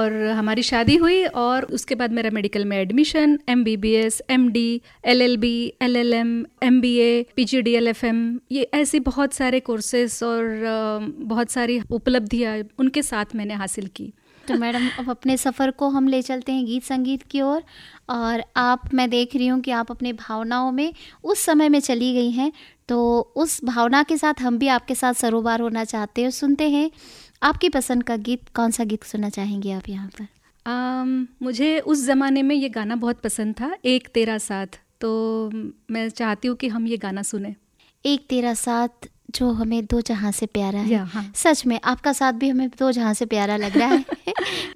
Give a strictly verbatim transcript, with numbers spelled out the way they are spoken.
और हमारी शादी हुई और उसके बाद मेरा मेडिकल में admission, M B B S, M D, L L B, L L M, M B ए, P G D L F M, ये ऐसे बहुत सारे कोर्सेस और बहुत सारी उपलब्धियाँ उनके साथ मैंने हासिल की। तो मैडम अब अपने सफ़र को हम ले चलते हैं गीत संगीत की ओर, और, और आप, मैं देख रही हूँ कि आप अपनी भावनाओं में उस समय में चली गई हैं, तो उस भावना के साथ हम भी आपके साथ सरोबार होना चाहते हैं। सुनते हैं आपकी पसंद का गीत, कौन सा गीत सुनना चाहेंगे आप यहाँ पर? um, मुझे उस ज़माने में ये गाना बहुत पसंद था, एक तेरा साथ, तो मैं चाहती हूँ कि हम ये गाना सुने। एक तेरा साथ जो हमें दो जहां से प्यारा है। हाँ। सच में आपका साथ भी हमें दो जहां से प्यारा लग रहा है।